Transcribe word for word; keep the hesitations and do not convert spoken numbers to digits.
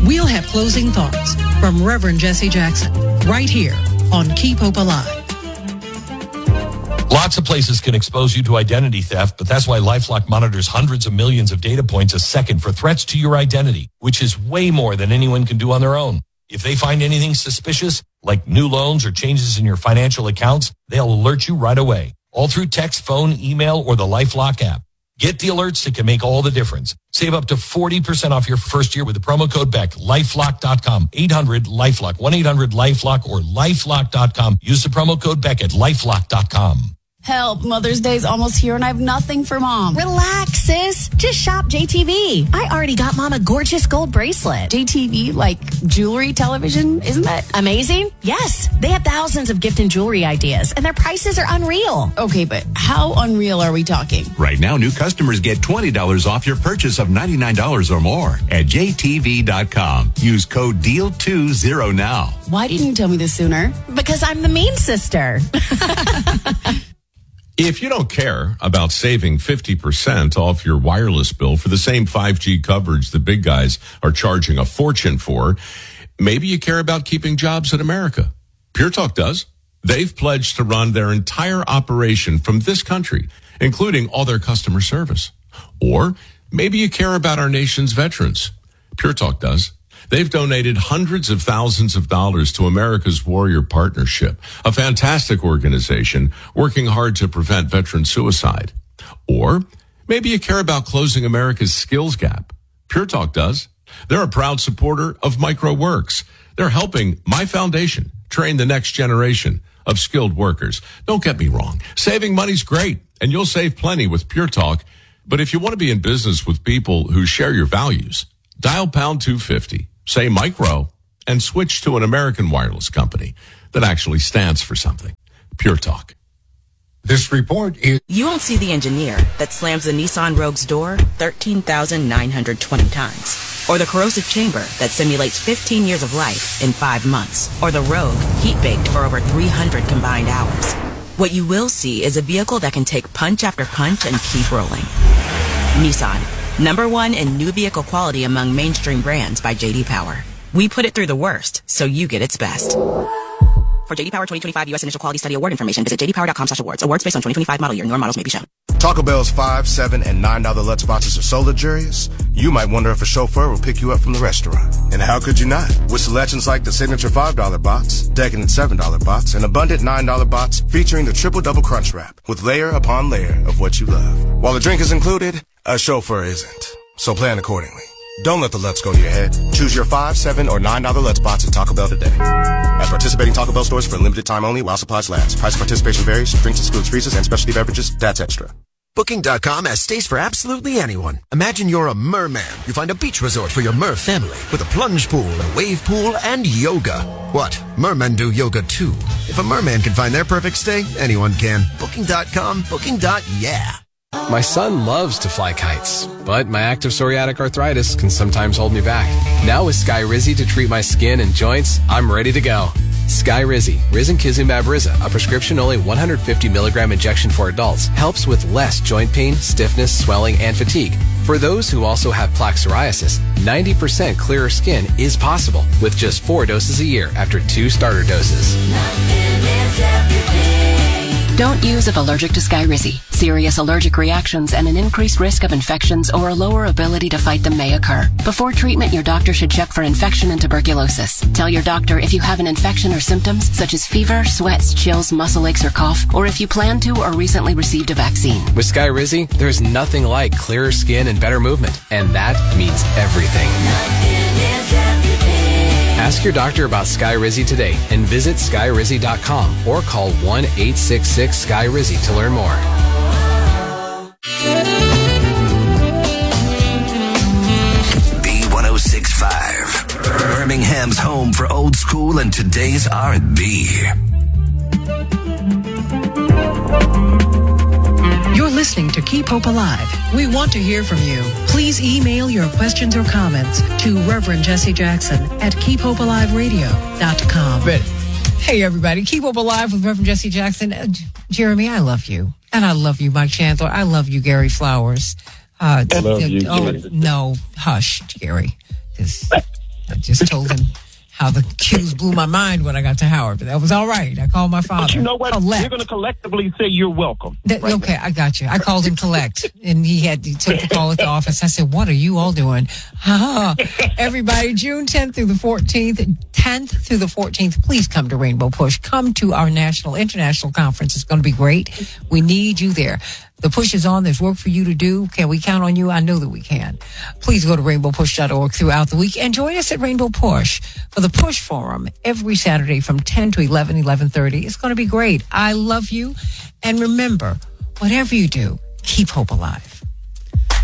We'll have closing thoughts from Reverend Jesse Jackson right here on Keep Hope Alive. Lots of places can expose you to identity theft, but that's why LifeLock monitors hundreds of millions of data points a second for threats to your identity, which is way more than anyone can do on their own. If they find anything suspicious, like new loans or changes in your financial accounts, they'll alert you right away, all through text, phone, email, or the LifeLock app. Get the alerts that can make all the difference. Save up to forty percent off your first year with the promo code Beck. lifelock dot com, eight hundred LifeLock, one eight hundred LifeLock, or lifelock dot com. Use the promo code Beck at lifelock dot com. Help, Mother's Day's almost here and I have nothing for Mom. Relax, sis. Just shop J T V. I already got Mom a gorgeous gold bracelet. J T V, like jewelry, television, isn't that amazing? Yes. They have thousands of gift and jewelry ideas, and their prices are unreal. Okay, but how unreal are we talking? Right now, new customers get twenty dollars off your purchase of ninety-nine dollars or more at J T V dot com. Use code D E A L twenty now. Why didn't you tell me this sooner? Because I'm the mean sister. If you don't care about saving fifty percent off your wireless bill for the same five G coverage the big guys are charging a fortune for, maybe you care about keeping jobs in America. Pure Talk does. They've pledged to run their entire operation from this country, including all their customer service. Or maybe you care about our nation's veterans. Pure Talk does. They've donated hundreds of thousands of dollars to America's Warrior Partnership, a fantastic organization working hard to prevent veteran suicide. Or maybe you care about closing America's skills gap. Pure Talk does. They're a proud supporter of MicroWorks. They're helping my foundation train the next generation of skilled workers. Don't get me wrong. Saving money's great, and you'll save plenty with Pure Talk. But if you want to be in business with people who share your values, dial pound two fifty. Say micro, and switch to an American wireless company that actually stands for something. Pure Talk. This report is... You won't see the engineer that slams the Nissan Rogue's door thirteen thousand nine hundred twenty times. Or the corrosive chamber that simulates fifteen years of life in five months. Or the Rogue heat-baked for over three hundred combined hours. What you will see is a vehicle that can take punch after punch and keep rolling. Nissan. Number one in new vehicle quality among mainstream brands by J D Power. We put it through the worst, so you get its best. For J D Power twenty twenty-five U S Initial Quality Study Award information, visit j d power dot com slash awards. Awards based on twenty twenty-five model year. Newer models may be shown. Taco Bell's five, seven, and nine dollar Lutz boxes are so luxurious, you might wonder if a chauffeur will pick you up from the restaurant. And how could you not? With selections like the signature five dollar box, decadent seven dollar box, and abundant nine dollar box featuring the triple double crunch wrap with layer upon layer of what you love. While the drink is included, a chauffeur isn't. So plan accordingly. Don't let the Lutz go to your head. Choose your five, seven, or nine dollar Lutz box at Taco Bell today. At participating Taco Bell stores for a limited time only while supplies last. Price of participation varies. Drinks excludes freezes and specialty beverages. That's extra. Booking dot com has stays for absolutely anyone. Imagine you're a merman. You find a beach resort for your mer family with a plunge pool, a wave pool, and yoga. What? Mermen do yoga too. If a merman can find their perfect stay, anyone can. Booking dot com, booking. Yeah. My son loves to fly kites, but my active psoriatic arthritis can sometimes hold me back. Now with Skyrizi to treat my skin and joints, I'm ready to go. Skyrizi, Risankizumab Riza, a prescription-only one hundred fifty milligram injection for adults, helps with less joint pain, stiffness, swelling, and fatigue. For those who also have plaque psoriasis, ninety percent clearer skin is possible with just four doses a year after two starter doses. Don't use if allergic to Skyrizi. Serious allergic reactions and an increased risk of infections or a lower ability to fight them may occur. Before treatment, your doctor should check for infection and tuberculosis. Tell your doctor if you have an infection or symptoms such as fever, sweats, chills, muscle aches, or cough, or if you plan to or recently received a vaccine. With Skyrizi, there's nothing like clearer skin and better movement, and that means everything. Ask your doctor about Skyrizi today and visit skyrizi dot com or call one eight six six Sky Rizzy to learn more. B one oh six point five, Birmingham's home for old school and today's R and B. You're listening to Keep Hope Alive. We want to hear from you. Please email your questions or comments to Reverend Jesse Jackson at keep hope alive radio dot com. Hey, everybody. Keep Hope Alive with Reverend Jesse Jackson. Uh, Jeremy, I love you. And I love you, Mike Chandler. I love you, Gary Flowers. Uh, I love uh, you, oh, Gary. no. Hush, Gary. Just, I just told him how the cues blew my mind when I got to Howard, but that was all right. I called my father. But you know what? Collect. We're going to collectively say you're welcome. That, right okay, now. I got you. I called him collect, and he had he took the call at the office. I said, "What are you all doing?" Ah, everybody, June tenth through the fourteenth, tenth through the fourteenth. Please come to Rainbow Push. Come to our national, international conference. It's going to be great. We need you there. The push is on. There's work for you to do. Can we count on you? I know that we can. Please go to rainbow push dot org throughout the week and join us at Rainbow Push for the Push Forum every Saturday from ten to eleven, eleven thirty. It's going to be great. I love you. And remember, whatever you do, keep hope alive.